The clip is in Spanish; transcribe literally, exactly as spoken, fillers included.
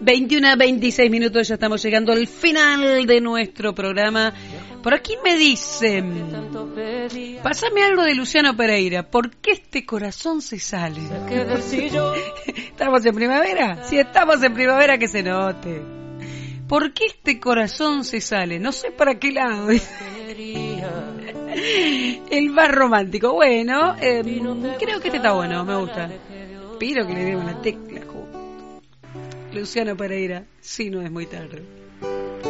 veintiuno a veintiséis minutos, ya estamos llegando al final de nuestro programa. Por aquí me dicen, pásame algo de Luciano Pereira, ¿por qué este corazón se sale? ¿Estamos en primavera? Si estamos en primavera, que se note. ¿Por qué este corazón se sale? No sé para qué lado. El más romántico. Bueno, eh, creo que este está bueno, me gusta. Pido que le dé una tecla justo. Luciano Pereira, si no es muy tarde.